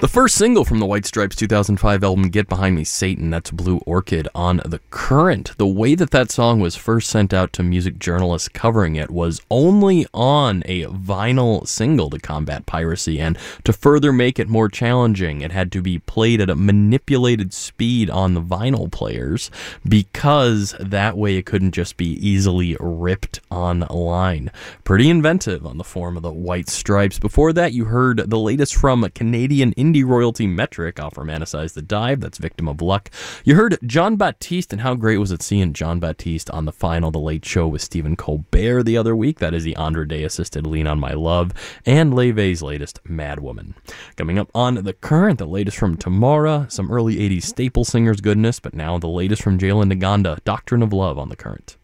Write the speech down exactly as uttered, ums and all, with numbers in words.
The first single from the White Stripes' two thousand five album Get Behind Me, Satan, that's Blue Orchid on The Current. The way that that song was first sent out to music journalists covering it was only on a vinyl single to combat piracy, and to further make it more challenging, it had to be played at a manipulated speed on the vinyl players, because that way it couldn't just be easily ripped online. Pretty inventive on the form of the White Stripes. Before that, you heard the latest from Canadian indie royalty Metric off Romanticize the Dive, that's Victim of Luck. You heard Jon Batiste, and how great was it seeing Jon Batiste on the final The Late Show with Stephen Colbert the other week. That is the Andra Day-assisted Lean on My Love, and Leve's latest Mad Woman. Coming up on The Current, the latest from Tamara, some early eighties staple singers goodness, but now the latest from Jalen Naganda, Doctrine of Love on The Current.